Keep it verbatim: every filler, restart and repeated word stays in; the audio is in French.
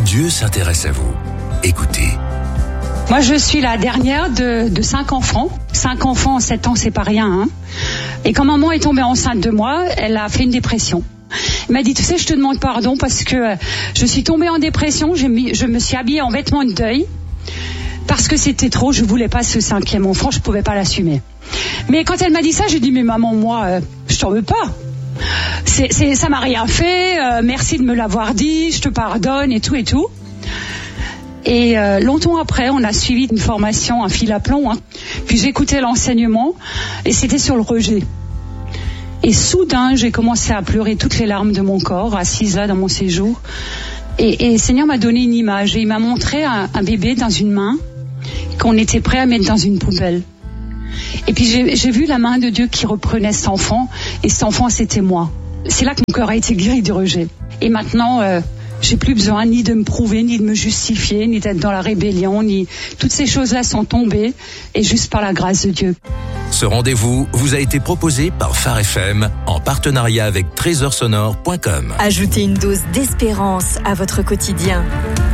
Dieu s'intéresse à vous. Écoutez. Moi, je suis la dernière de, de cinq enfants. Cinq enfants en sept ans, c'est pas rien. Hein. Et quand maman est tombée enceinte de moi, elle a fait une dépression. Elle m'a dit, tu sais, je te demande pardon parce que je suis tombée en dépression. J'ai mis, je me suis habillée en vêtements de deuil parce que c'était trop. Je voulais pas ce cinquième enfant, je pouvais pas l'assumer. Mais quand elle m'a dit ça, j'ai dit, mais maman, moi, euh, je t'en veux pas. C'est, c'est, ça m'a rien fait. Euh, merci de me l'avoir dit. Je te pardonne et tout et tout. Et euh, longtemps après, on a suivi une formation, un fil à plomb. Hein. Puis j'écoutais l'enseignement et c'était sur le rejet. Et soudain, j'ai commencé à pleurer toutes les larmes de mon corps, assise là dans mon séjour. Et, et le Seigneur m'a donné une image et il m'a montré un, un bébé dans une main qu'on était prêt à mettre dans une poubelle. Et puis j'ai, j'ai vu la main de Dieu qui reprenait cet enfant et cet enfant, c'était moi. C'est là que mon cœur a été guéri du rejet. Et maintenant... Euh, J'ai plus besoin ni de me prouver, ni de me justifier, ni d'être dans la rébellion, ni toutes ces choses-là sont tombées et juste par la grâce de Dieu. Ce rendez-vous vous a été proposé par Phare F M en partenariat avec trésor sonore point com. Ajoutez une dose d'espérance à votre quotidien.